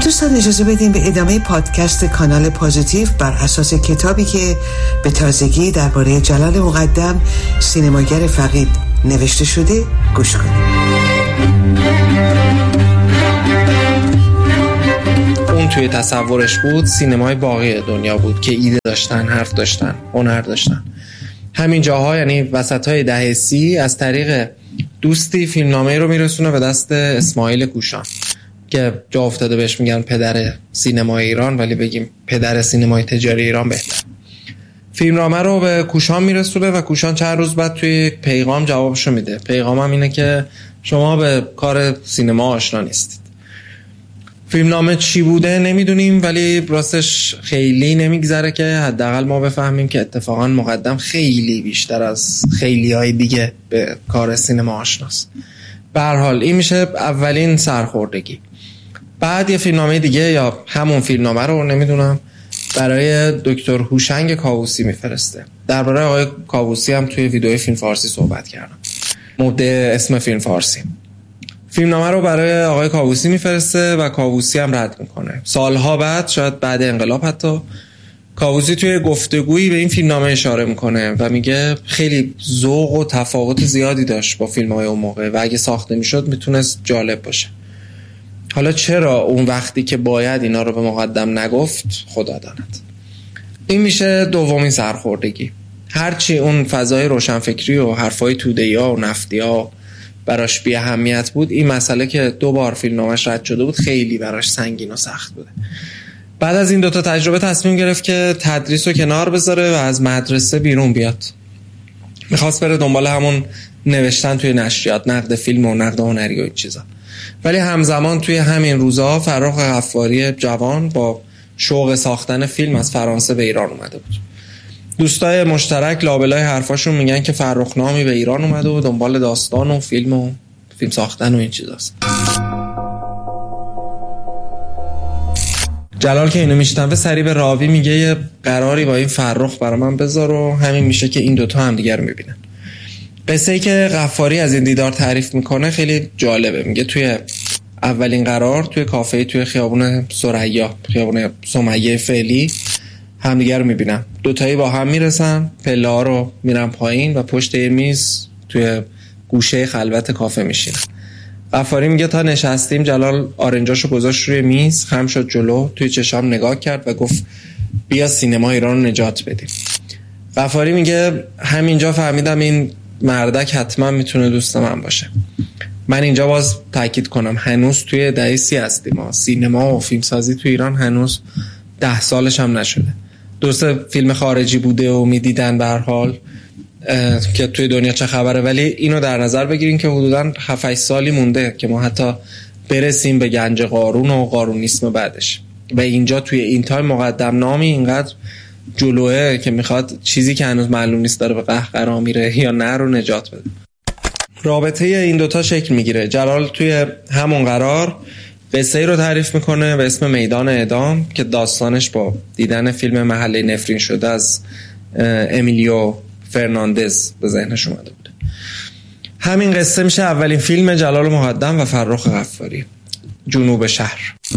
دوستان اجازه بدیم به ادامه پادکست کانال پوزیتیو بر اساس کتابی که به تازگی درباره جلال مقدم سینماگر فقید نوشته شده گوش کنیم. اون توی تصورش بود سینمای باقی دنیا بود که ایده داشتن، حرف داشتن، هنر داشتن. همین جاها یعنی وسطای دهه 30 از طریق دوستی فیلمنامه رو میرسونه به دست اسماعیل کوشان که جا افتاده بهش میگن پدر سینمای ایران، ولی بگیم پدر سینمای تجاری ایران بهتر. فیلمنامه رو به کوشان میرسونه و کوشان چند روز بعد توی پیغام جوابشو میده. پیغامم اینه که شما به کار سینما آشنا نیستید. فیلمنامه چی بوده نمیدونیم، ولی راستش خیلی نمیگذره که حداقل ما بفهمیم که اتفاقا مقدم خیلی بیشتر از خیلی‌های دیگه به کار سینما آشناست. به هر حال این میشه اولین سرخوردگی. بعد یه فیلمنامه دیگه یا همون فیلمنامه رو نمیدونم برای دکتر هوشنگ کاووسی میفرسته. درباره آقای کاووسی هم توی ویدیوی فیلم فارسی صحبت کردم. مبدع اسم فیلم فارسی. فیلمنامه رو برای آقای کاووسی میفرسته و کاووسی هم رد میکنه. سالها بعد، شاید بعد انقلاب حتی، کاووسی توی گفتگویی به این فیلمنامه اشاره میکنه و میگه خیلی ذوق و تفاوت زیادی داشت با فیلم‌های اون موقع و اگه ساخته میشد میتونست جالب باشه. حالا چرا اون وقتی که باید اینا رو به مقدم نگفت خدا داند. این میشه دومین سرخوردگی. هرچی اون فضای روشنفکری و حرفای توده‌ای‌ها و نفتی‌ها براش بی اهمیت بود، این مسئله که 2 بار فیلمنامه‌اش رد شده بود خیلی براش سنگین و سخت بوده. بعد از این 2 تا تجربه تصمیم گرفت که تدریس رو کنار بذاره و از مدرسه بیرون بیاد. میخواست بره دنبال همون نوشتن توی نشریات، نقد فیلم و نقد هنری و این چیزا. ولی همزمان توی همین روزها فرخ غفاری جوان با شوق ساختن فیلم از فرانسه به ایران اومده بود. دوستای مشترک لابلای حرفاشون میگن که فرخ نامی به ایران اومده و دنبال داستان و فیلم ساختن و این چیزاست. جلال که اینو میشنوه سری به راوی میگه یه قراری با این فرخ برای من بذار و همین میشه که این 2 تا هم دیگر رو میبینن. قصه ای که غفاری از این دیدار تعریف میکنه خیلی جالبه. میگه توی اولین قرار توی کافه توی خیابون سریا، خیابون سمیه فعلی، همدیگه رو میبینن. 2 تایی با هم میرسن، پله ها رو میرن پایین و پشت یه میز توی گوشه خلوت کافه میشینن. غفاری میگه تا نشستیم جلال آرنجاشو گذاشت روی میز، خم شد جلو، توی چشام نگاه کرد و گفت بیا سینما ایران رو نجات بدیم. غفاری میگه همینجا فهمیدم این مردک حتما میتونه دوست من باشه. من اینجا باز تاکید کنم هنوز توی دهه 30 هستیم. سینما و فیلمسازی توی ایران هنوز 10 سالش هم نشده. درسته فیلم خارجی بوده و میدیدن به هر حال که توی دنیا چه خبره، ولی اینو در نظر بگیرین که حدوداً 7-8 سالی مونده که ما حتی برسیم به گنج قارون و قارونیسم بعدش. و اینجا توی این تایم مقدم نامی اینقدر جلوه که میخواد چیزی که هنوز معلوم نیست داره به قهقرا میره یا نه رو نجات بده. رابطه این 2 تا شکل میگیره. جلال توی همون قرار قصه‌ای رو تعریف میکنه به اسم میدان اعدام که داستانش با دیدن فیلم محله نفرین شده از امیلیو فرناندز به ذهنش اومده بود. همین قصه میشه اولین فیلم جلال مقدم و فرخ غفاری، جنوب شهر.